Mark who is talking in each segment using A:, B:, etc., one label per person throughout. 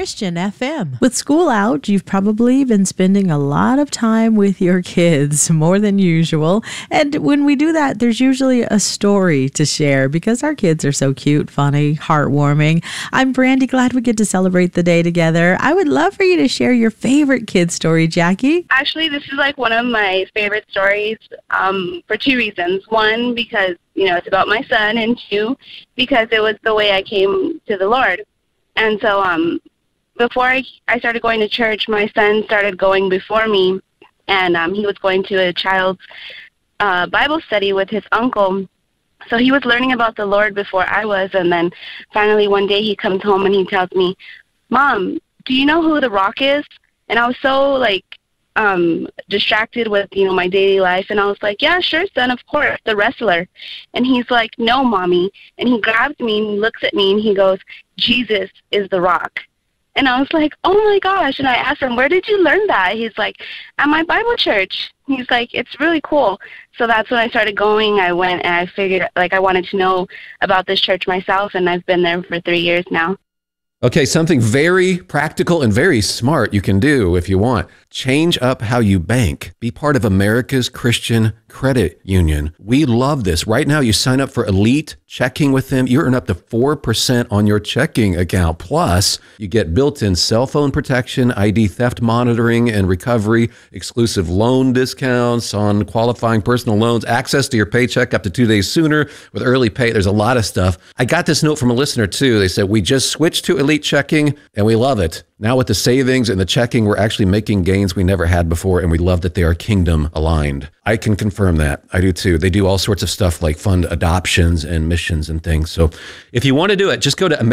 A: Christian FM. With school out, you've probably been spending a lot of time with your kids, more than usual. And when we do that, there's usually a story to share because our kids are so cute, funny, heartwarming. I'm Brandy, glad we get to celebrate the day together. I would love for you to share your favorite kid story, Jackie.
B: Actually, this is like one of my favorite stories for two reasons. One, because, it's about my son, and two, because it was the way I came to the Lord. And so before I started going to church, my son started going before me, and he was going to a child's Bible study with his uncle. So he was learning about the Lord before I was, and then finally one day he comes home and he tells me, "Mom, do you know who The Rock is?" And I was so, distracted with, my daily life, and I was like, "Yeah, sure, son, of course, the wrestler." And he's like, "No, Mommy." And he grabs me and looks at me and he goes, "Jesus is The Rock." And I was like, "Oh my gosh." And I asked him, "Where did you learn that?" He's like, "At my Bible church." He's like, "It's really cool." So that's when I started going. I went and I figured, I wanted to know about this church myself, and I've been there for 3 years now.
C: Okay, something very practical and very smart you can do if you want. Change up how you bank. Be part of America's Christian Credit Union. We love this. Right now, you sign up for Elite Checking with them. You earn up to 4% on your checking account. Plus, you get built-in cell phone protection, ID theft monitoring and recovery, exclusive loan discounts on qualifying personal loans, access to your paycheck up to 2 days sooner with early pay. There's a lot of stuff. I got this note from a listener, too. They said, "We just switched to Elite Checking, and we love it. Now with the savings and the checking, we're actually making gains we never had before, and we love that they are kingdom aligned." I can confirm that. I do too. They do all sorts of stuff like fund adoptions and missions and things. So if you want to do it, just go to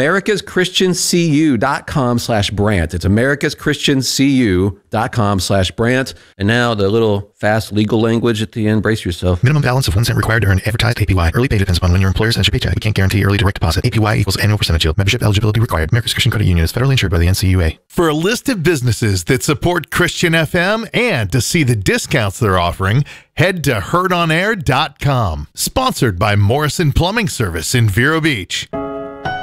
C: americaschristiancu.com/Brant. It's americaschristiancu.com/Brant. And now the little fast legal language at the end. Brace yourself.
D: Minimum balance of 1 cent required to earn advertised APY. Early pay depends upon when your employer sends your paycheck. We can't guarantee early direct deposit. APY equals annual percentage yield. Membership eligibility required. America's Christian Credit Union is federally insured by the NCUA.
E: For a list of businesses that support Christian FM and to see the discounts they're offering, head to heardonair.com. Sponsored by Morrison Plumbing Service in Vero Beach.